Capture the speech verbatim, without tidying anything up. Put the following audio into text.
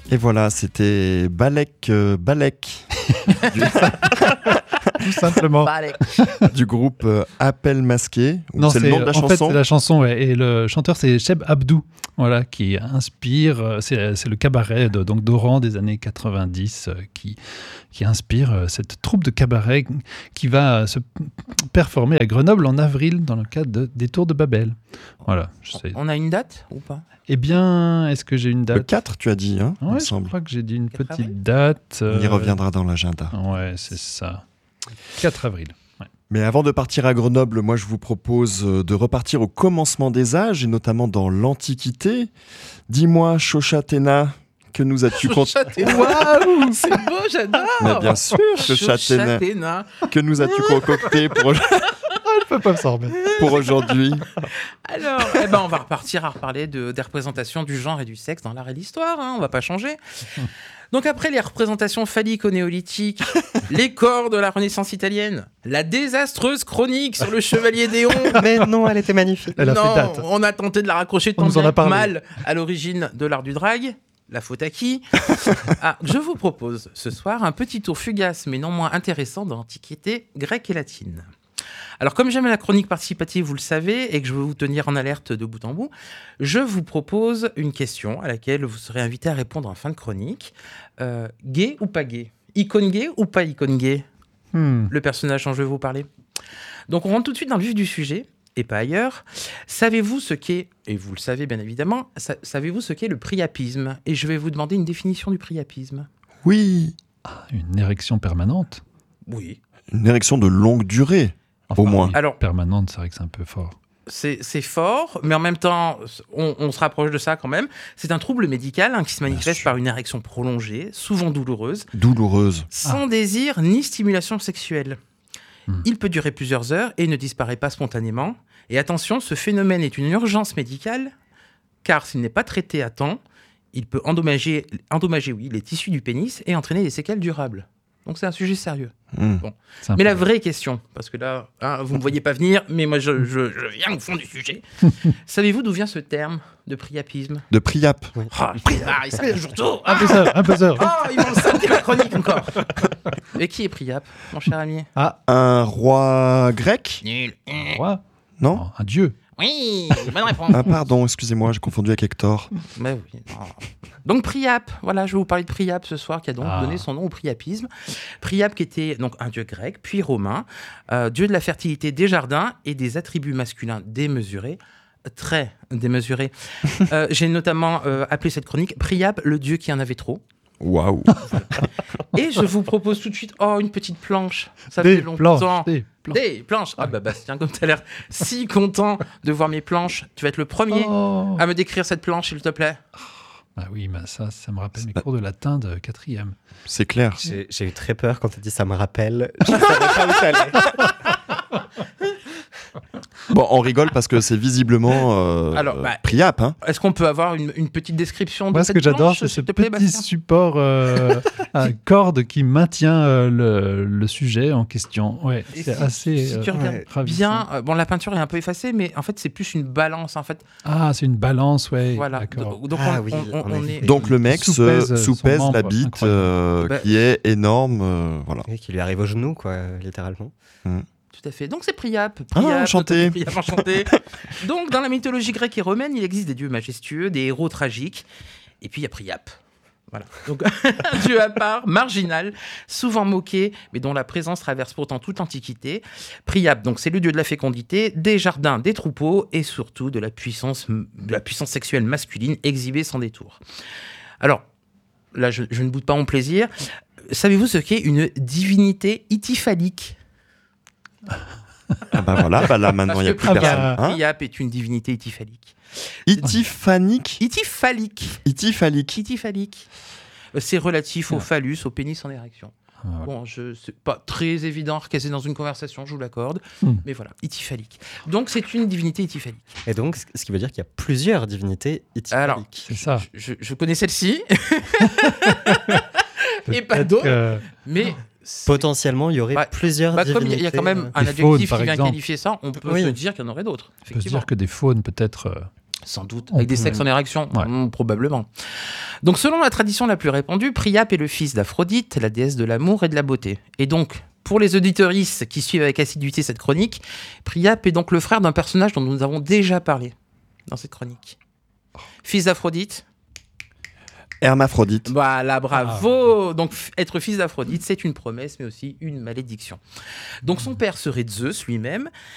Et voilà, c'était Balek, euh, Balek. du... Tout simplement. Balek. Du groupe euh, Appel Masqué. Non, c'est, c'est le nom de la en chanson. fait, c'est la chanson, ouais. Et le chanteur, c'est Cheb Abdou, voilà, qui inspire. C'est, c'est le cabaret de, donc d'Oran des années quatre-vingt-dix euh, qui, qui inspire euh, cette troupe de cabaret qui va se performer à Grenoble en avril dans le cadre de, des Tours de Babel. Voilà. Je sais. On a une date ou pas? Eh bien, est-ce que j'ai une date? Le quatre, tu as dit, hein, il me Ouais, je semble. crois que j'ai dit une quatre petite avril. date. On y euh, reviendra dans l'agenda. Ouais, c'est ça. quatre avril. Ouais. Mais avant de partir à Grenoble, moi je vous propose de repartir au commencement des âges, et notamment dans l'Antiquité. Dis-moi, Shoshatena, que nous as-tu con- Waouh, c'est beau, j'adore. Mais bien sûr, Shoshatena, Shoshatena. que nous as-tu concocté pour, Je peux pas me s'en remettre. pour aujourd'hui? Alors, eh ben, on va repartir à reparler de, des représentations du genre et du sexe dans l'art et l'histoire. Hein, on va pas changer. Donc après les représentations phalliques au néolithique, les corps de la Renaissance italienne, la désastreuse chronique sur le chevalier Déon. Mais non, elle était magnifique. Elle a non, fait date. on a tenté de la raccrocher On tant nous en bien a que parlé. mal à l'origine de l'art du drag. La faute à qui? Ah, je vous propose ce soir un petit tour fugace mais non moins intéressant de l'Antiquité grecque et latine. Alors, comme j'aime la chronique participative, vous le savez, et que je veux vous tenir en alerte de bout en bout, je vous propose une question à laquelle vous serez invité à répondre en fin de chronique. Euh, gay ou pas gay? Icône gay ou pas icône gay? Hmm. Le personnage dont je vais vous parler. Donc, on rentre tout de suite dans le vif du sujet, et pas ailleurs. Savez-vous ce qu'est, et vous le savez bien évidemment, sa- savez-vous ce qu'est le priapisme? Et je vais vous demander une définition du priapisme. Oui, Une érection permanente. Oui. une érection de longue durée. Au moins. oui, Alors- permanente, c'est vrai que c'est un peu fort. C'est, c'est fort, mais en même temps, on, on se rapproche de ça quand même. C'est un trouble médical hein, qui se manifeste sûr. par une érection prolongée, souvent douloureuse, Douloureuse. sans désir ni stimulation sexuelle. Hmm. Il peut durer plusieurs heures et ne disparaît pas spontanément. Et attention, ce phénomène est une urgence médicale, car s'il n'est pas traité à temps, il peut endommager, endommager oui, les tissus du pénis et entraîner des séquelles durables. Donc c'est un sujet sérieux. Mmh. C'est un Mais peu- la vraie question, parce que là, hein, vous ne me voyez pas venir, mais moi je, je- je viens au fond du sujet. Savez-vous d'où vient ce terme de priapisme? De Priap. Ah, ah, il s'appelle toujours tout. Un peu ça, un peu ça. Oh, ils m'ont sauté ma chronique encore. Et qui est Priap, mon cher ami? Ah, Un roi grec? Nul. roi. Non? Oh, un dieu. Oui, bonne réponse. Ah pardon, excusez-moi, j'ai confondu avec Hector. Mais oui. non. Donc Priap, voilà, je vais vous parler de Priap ce soir, qui a donc Ah. donné son nom au priapisme. Priap qui était donc un dieu grec, puis romain, euh, dieu de la fertilité des jardins et des attributs masculins démesurés, très démesurés. Euh, j'ai notamment euh, appelé cette chronique Priap, le dieu qui en avait trop. Waouh. Et je vous propose tout de suite, oh, une petite planche. Ça Des fait longtemps. planches, des planches. Des planches. Ah bah Bastien, comme tu as l'air si content de voir mes planches, tu vas être le premier Oh. à me décrire cette planche, s'il te plaît. Ah oui, mais ça, ça me rappelle mes cours de latin de quatrième. C'est clair. J'ai, j'ai eu très peur quand tu as dit ça me rappelle. Je savais pas où t'allais. Bon, on rigole parce que c'est visiblement euh, Alors, bah, Priap, hein. Est-ce qu'on peut avoir une, une petite description de Moi, ce cette que j'adore, planche, c'est ce s'il te plaît, petit Bastien support euh, à corde qui maintient euh, le, le sujet en question. Ouais, Et c'est si- assez Si tu euh, regardes ouais, ravissant. bien, euh, bon, la peinture est un peu effacée, mais en fait, c'est plus une balance. En fait, Ah, c'est une balance, ouais. voilà. D'accord. Donc, donc Ah on, oui, on- en on effet. est. Donc le mec se Soupèse son soupèse membre, la bite incroyable. euh, Bah- qui est énorme. euh, voilà. Oui, qui lui arrive au genou, quoi, littéralement. Tout à fait. Donc c'est Priap. Ah, Priap, enchanté. Priap, enchanté. Donc dans la mythologie grecque et romaine, il existe des dieux majestueux, des héros tragiques, et puis il y a Priap. Voilà. Donc un dieu à part, marginal, souvent moqué, mais dont la présence traverse pourtant toute l'Antiquité. Priap, donc c'est le dieu de la fécondité, des jardins, des troupeaux, et surtout de la puissance, de la puissance sexuelle masculine exhibée sans détour. Alors là, je, je ne boude pas mon plaisir. Savez-vous ce qu'est une divinité ityphalique? Ah bah voilà, bah là maintenant il n'y a Parce plus que Ah personne. bah, Hein Priap est une divinité ityphalique. Ityphanique. Ityphalique. Ityphalique. Ityphalique. Euh, C'est relatif au Ah. phallus, au pénis en érection. Ah, voilà. Bon, je c'est pas très évident à recaser dans une conversation, je vous l'accorde, Hmm. mais voilà, ityphalique. Donc c'est une divinité ityphalique. Et donc, ce ce qui veut dire qu'il y a plusieurs divinités Alors, ityphaliques. C'est ça. Je, je connais celle-ci, et pas Peut-être d'autres, que- mais c'est- Potentiellement, il y aurait Bah, plusieurs bah, comme il divinités. y a quand même un Des adjectif faunes, qui par vient exemple. qualifier ça, on peut Oui. se dire qu'il y en aurait d'autres. on peut se Effectivement. dire que des faunes, peut-être. euh, Sans doute. On Avec des peut- sexes en érection Ouais. Hmm, probablement. Donc, selon la tradition la plus répandue, Priape est le fils d'Aphrodite, la déesse de l'amour et de la beauté. Et donc, pour les auditeuristes qui suivent avec assiduité cette chronique, Priape est donc le frère d'un personnage dont nous avons déjà parlé dans cette chronique. Fils d'Aphrodite. Hermaphrodite. Voilà, bravo. Ah. Donc, f- être fils d'Aphrodite, c'est une promesse, mais aussi une malédiction. Donc, son père serait Zeus lui-même,